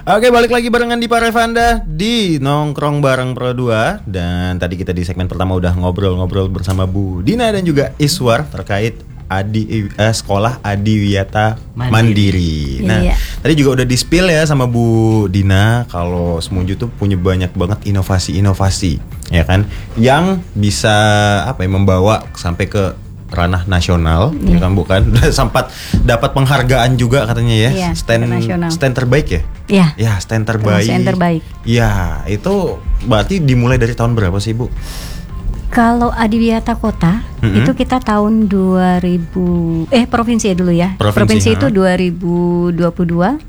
Oke, balik lagi barengan di Parevanda di Nongkrong Bareng Pro 2. Dan tadi kita di segmen pertama udah ngobrol-ngobrol bersama Bu Dina dan juga Iswar terkait sekolah Adiwiyata Mandiri. Nah, tadi juga udah di-spill ya sama Bu Dina kalau Semunju tuh punya banyak banget inovasi-inovasi, ya kan? Yang bisa membawa sampai ke ranah nasional, ya kan, bukan? Sempat dapat penghargaan juga katanya ya, stand terbaik ya? Iya. Ya, stand terbaik. Stand terbaik. Ya, itu berarti dimulai dari tahun berapa sih, Bu? Kalau Adiwiyata Kota itu kita tahun 2000 provinsi ya dulu ya. Provinsi itu 2022